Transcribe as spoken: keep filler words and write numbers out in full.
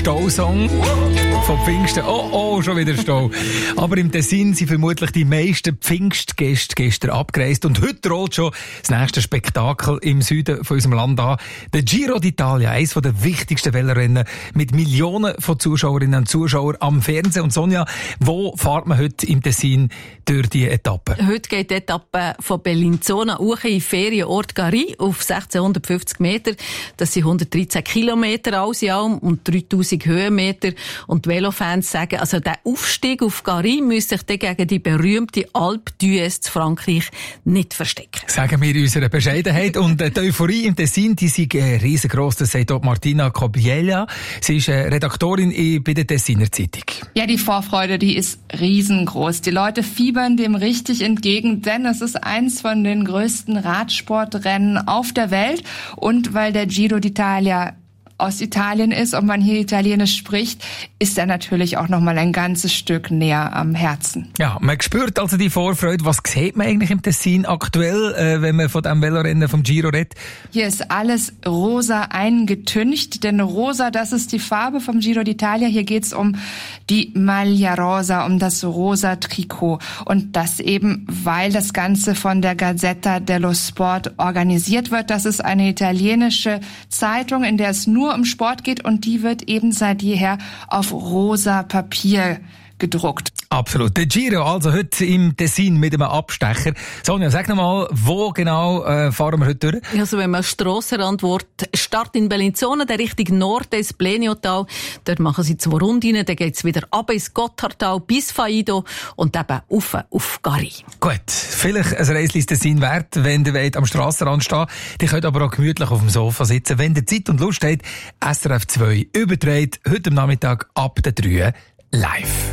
Stausong vom Pfingsten. Oh, oh, schon wieder Stau. Aber im Tessin sind vermutlich die meisten Pfingstgäste gestern abgereist. Und heute rollt schon das nächste Spektakel im Süden von unserem Land an. Der Giro d'Italia, eines der wichtigsten Velorennen mit Millionen von Zuschauerinnen und Zuschauern am Fernsehen. Und Sonja, wo fährt man heute im Tessin durch die Etappe? Heute geht die Etappe von Bellinzona hoch in den Ferienort Gari auf sechzehnhundertfünfzig Meter. Das sind hundertdreizehn Kilometer alles in allem und dreitausend Höhenmeter. Und die Velofans sagen, also der Aufstieg auf Gari müsste sich dann gegen die berühmte Alpe d'Huez zu Frankreich nicht verstecken. Sagen wir in unserer Bescheidenheit. Und die Euphorie im Tessin, die ist riesengroß. Das sagt auch Martina Cobiella. Sie ist Redaktorin bei der Tessiner Zeitung. Ja, die Vorfreude, die ist riesengroß. Die Leute fiebern dem richtig entgegen, denn es ist eins von den größten Radsportrennen auf der Welt. Und weil der Giro d'Italia aus Italien ist und man hier Italienisch spricht, ist er natürlich auch noch mal ein ganzes Stück näher am Herzen. Ja, man spürt also die Vorfreude. Was sieht man eigentlich im Tessin aktuell, äh, wenn man von dem Velorennen vom Giro redet? Hier ist alles rosa eingetüncht, denn rosa, das ist die Farbe vom Giro d'Italia. Hier geht's um die Maglia Rosa, um das rosa Trikot. Und das eben, weil das Ganze von der Gazzetta dello Sport organisiert wird. Das ist eine italienische Zeitung, in der es nur um Sport geht, und die wird eben seit jeher auf rosa Papier gedruckt. Absolut. Der Giro, also heute im Tessin mit einem Abstecher. Sonja, sag noch mal, wo genau äh, fahren wir heute durch? Also wenn man Strassenrand wird, Start in Bellinzona, der Richtung Norden ins Bleniotal. Dort machen sie zwei Runden, dann geht's wieder ab ins Gotthardtal bis Faido und eben rauf auf Gari. Gut, vielleicht ein Reisli ins Tessin wert, wenn ihr wollt, am Strassenrand stehen. Ihr könnt aber auch gemütlich auf dem Sofa sitzen. Wenn ihr Zeit und Lust habt, S R F zwei überträgt heute am Nachmittag ab der drei live.